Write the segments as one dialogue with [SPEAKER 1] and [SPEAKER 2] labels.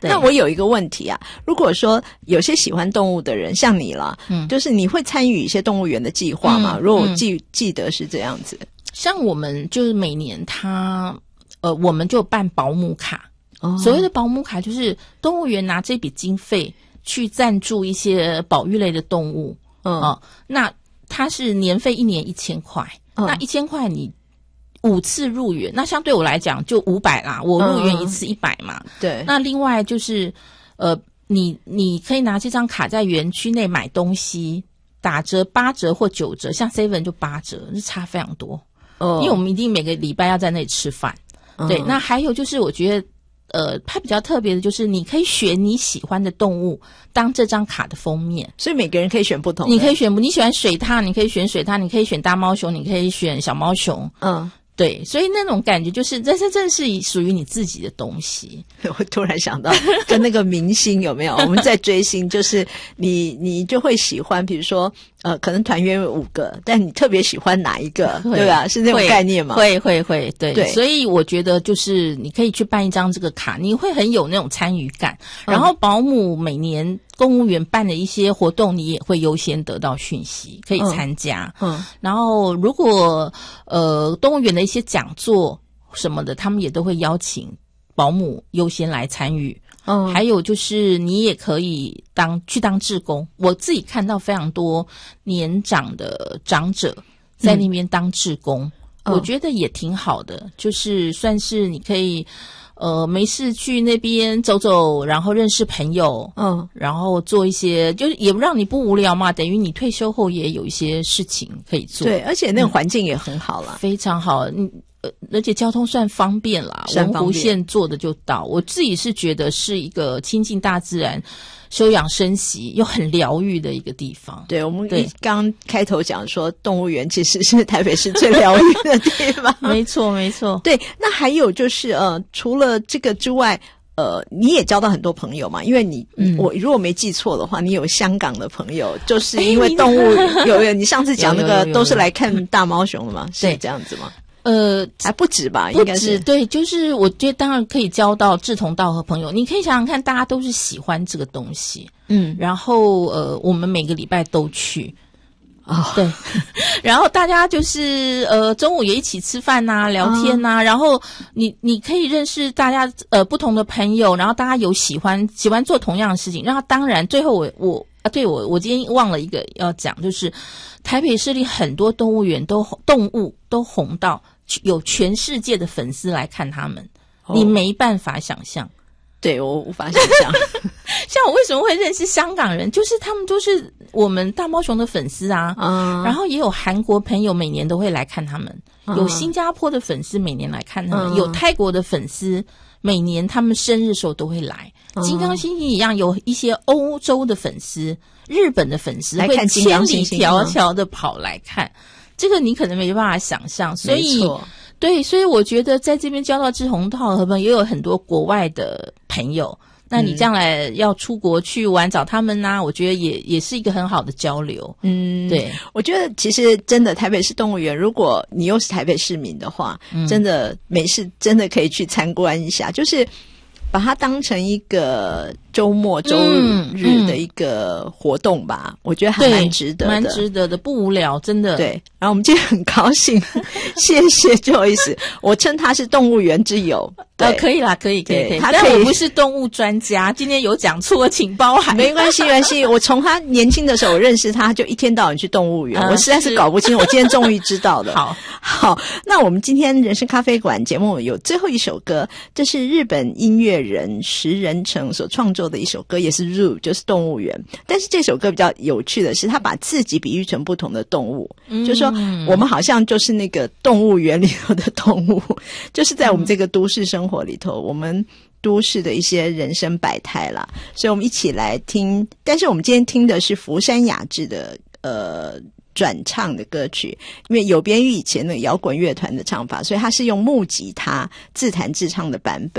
[SPEAKER 1] 那我有一个问题啊，如果说有些喜欢动物的人，像你啦，就是你会参与一些动物园的计划吗？如果我记得是这样子。
[SPEAKER 2] 像我们就是每年我们就办保姆卡。所谓的保姆卡就是动物园拿这笔经费去赞助一些保育类的动物。那它是年费1年1000块。那1000块你5次入园，那相对我来讲就500啦，我入园一次100嘛。
[SPEAKER 1] 对。
[SPEAKER 2] 那另外就是你可以拿这张卡在园区内买东西，打折8折或9折，像 Seven 就8折，是差非常多。因为我们一定每个礼拜要在那里吃饭。对。那还有就是我觉得它比较特别的就是你可以选你喜欢的动物当这张卡的封面，
[SPEAKER 1] 所以每个人可以选不同的。
[SPEAKER 2] 你可以选你喜欢水獭，你可以选水獭，你可以选大猫熊，你可以选小猫熊。对，所以那种感觉就是这真是属于你自己的东西。
[SPEAKER 1] 我突然想到跟那个明星有没有我们在追星，就是你就会喜欢比如说可能团员有5个，但你特别喜欢哪一个，对吧？是那种概念吗？
[SPEAKER 2] 会对。所以我觉得就是你可以去办一张这个卡，你会很有那种参与感。然后保姆每年公务员办的一些活动，你也会优先得到讯息，可以参加。然后如果动物园的一些讲座什么的，他们也都会邀请保姆优先来参与。还有就是你也可以去当志工，我自己看到非常多年长的长者在那边当志工。我觉得也挺好的，就是算是你可以没事去那边走走，然后认识朋友，然后做一些，就是也让你不无聊嘛，等于你退休后也有一些事情可以做。
[SPEAKER 1] 对，而且那个环境也很好啦，
[SPEAKER 2] 非常好。而且交通算方便啦，文湖线坐的就到。我自己是觉得是一个亲近大自然、休养生息又很疗愈的一个地方。
[SPEAKER 1] 对，我们刚开头讲说动物园其实是台北市最疗愈的地方。
[SPEAKER 2] 没错没错。
[SPEAKER 1] 对，那还有就是除了这个之外，你也交到很多朋友嘛，因为我如果没记错的话，你有香港的朋友，就是因为动物有你上次讲那个都是来看大猫熊的嘛，是这样子吗？还不止吧，应该是。
[SPEAKER 2] 对，就是我觉得当然可以交到志同道合朋友。你可以想想看，大家都是喜欢这个东西，然后我们每个礼拜都去。对，然后大家就是中午也一起吃饭呐、聊天呐、然后你可以认识大家不同的朋友，然后大家有喜欢做同样的事情。然后当然最后我今天忘了一个要讲，就是台北市里很多动物园动物都红到有全世界的粉丝来看他们，你没办法想象。
[SPEAKER 1] 对，我无法想象。
[SPEAKER 2] 像我为什么会认识香港人，就是他们都是我们大猫熊的粉丝啊。然后也有韩国朋友每年都会来看他们，有新加坡的粉丝每年来看他们，有泰国的粉丝每年他们生日的时候都会来。金刚猩猩一样，有一些欧洲的粉丝、日本的粉丝会千里迢迢的跑来看，这个你可能没办法想象。所以对，所以我觉得在这边交到志同道合朋友，也有很多国外的朋友。那你将来要出国去玩找他们啊，我觉得也是一个很好的交流。对，
[SPEAKER 1] 我觉得其实真的台北市动物园，如果你又是台北市民的话，真的没事真的可以去参观一下，就是把它当成一个周末周日的一个活动吧，我觉得还蛮值得的，
[SPEAKER 2] 蛮值得的，不无聊，真的。
[SPEAKER 1] 对，然后我们今天很高兴，谢谢 Joyce， 我称他是动物园之友。
[SPEAKER 2] 可以啦，可以。但我不是动物专家，今天有讲错，请包涵。
[SPEAKER 1] 没关系。我从他年轻的时候我认识他，就一天到晚去动物园，我实在是搞不清。我今天终于知道了。好，那我们今天人生咖啡馆节目有最后一首歌，这是日本音乐人石人成所创作的一首歌，也是 Zoo， 就是动物园。但是这首歌比较有趣的是，他把自己比喻成不同的动物，就是说我们好像就是那个动物园里头的动物，就是在我们这个都市生活里头，我们都市的一些人生百态啦。所以我们一起来听，但是我们今天听的是福山雅治的转唱的歌曲，因为有别于以前的摇滚乐团的唱法，所以它是用木吉他自弹自唱的版本。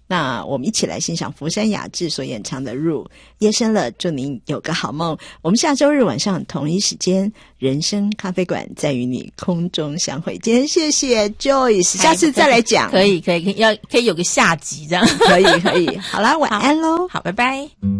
[SPEAKER 1] 那我们一起来欣赏福山雅治所演唱的《入》。夜深了，祝您有个好梦。我们下周日晚上同一时间，人生咖啡馆再与你空中相会。今天谢谢 Joyce， 下次再来讲。
[SPEAKER 2] 可以有个下集这样。
[SPEAKER 1] 可以。好啦，晚安咯。
[SPEAKER 2] 好，拜拜。